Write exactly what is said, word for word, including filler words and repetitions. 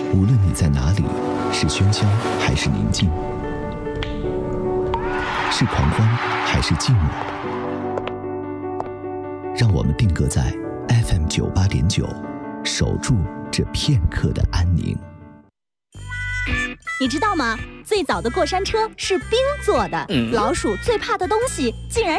无论你在哪里，是喧嚣还是宁静，是狂欢还是寂寞，让我们定格在 F M 九八点九，守住这片刻的安宁。 你知道吗？最早的过山车是冰做的，嗯、老鼠最怕的东西竟然